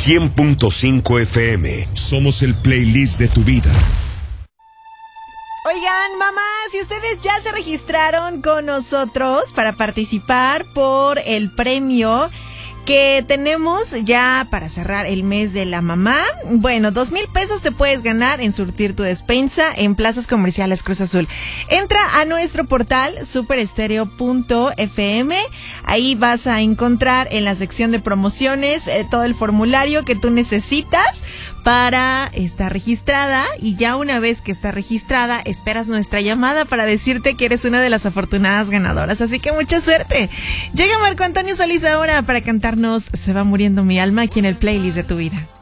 100.5 FM. Somos el playlist de tu vida. Oigan, mamá, si ustedes ya se registraron con nosotros para participar por el premio que tenemos ya para cerrar el mes de la mamá, bueno, 2,000 pesos te puedes ganar en surtir tu despensa en Plazas Comerciales Cruz Azul. Entra a nuestro portal superestereo.fm. Ahí vas a encontrar en la sección de promociones todo el formulario que tú necesitas para estar registrada, y ya una vez que está registrada esperas nuestra llamada para decirte que eres una de las afortunadas ganadoras. Así que mucha suerte. Llega Marco Antonio Solís ahora para cantarnos Se va muriendo mi alma aquí en el playlist de tu vida.